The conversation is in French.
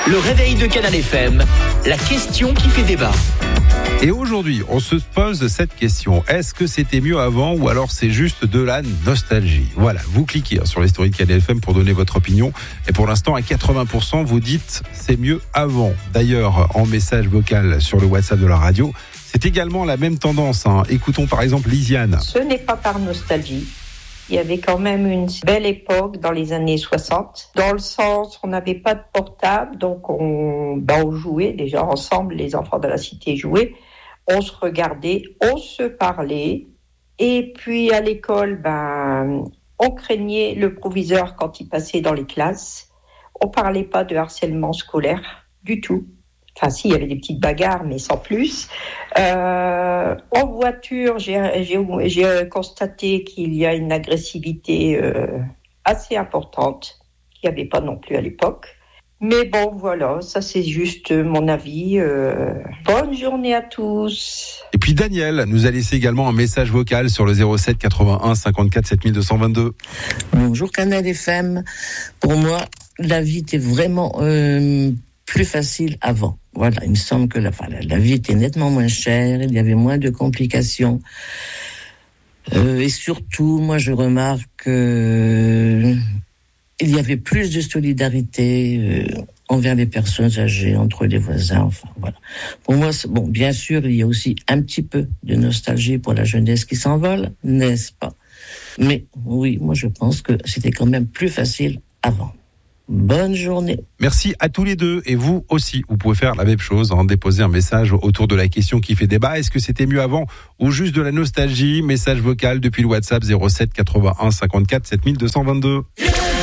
Le réveil de Canal FM, la question qui fait débat. Et aujourd'hui, on se pose cette question. Est-ce que c'était mieux avant ou alors c'est juste de la nostalgie ? Voilà, vous cliquez sur les stories de Canal FM pour donner votre opinion. Et pour l'instant, à 80%, vous dites c'est mieux avant. D'ailleurs, en message vocal sur le WhatsApp de la radio, c'est également la même tendance. Écoutons par exemple Lisiane. Ce n'est pas par nostalgie. Il y avait quand même une belle époque dans les années 60. Dans le sens, on n'avait pas de portable, donc on jouait déjà ensemble, les enfants de la cité jouaient. On se regardait, on se parlait. Et puis à l'école, on craignait le proviseur quand il passait dans les classes. On parlait pas de harcèlement scolaire du tout. Enfin, si, il y avait des petites bagarres, mais sans plus. En voiture, j'ai constaté qu'il y a une agressivité assez importante, qu'il n'y avait pas non plus à l'époque. Mais bon, voilà, ça c'est juste mon avis. Bonne journée à tous. Et puis Daniel nous a laissé également un message vocal sur le 07 81 54 7222. Bonjour Canal FM. Pour moi, la vie était vraiment plus facile avant. Voilà, il me semble que la vie était nettement moins chère, il y avait moins de complications. Et surtout, moi je remarque qu'il y avait plus de solidarité envers les personnes âgées, entre les voisins, enfin voilà. Pour moi, bien sûr, il y a aussi un petit peu de nostalgie pour la jeunesse qui s'envole, n'est-ce pas ? Mais oui, moi je pense que c'était quand même plus facile avant. Bonne journée. Merci à tous les deux et vous aussi, vous pouvez faire la même chose, déposer un message autour de la question qui fait débat. Est-ce que c'était mieux avant ou juste de la nostalgie ? Message vocal depuis le WhatsApp 07 81 54 7222.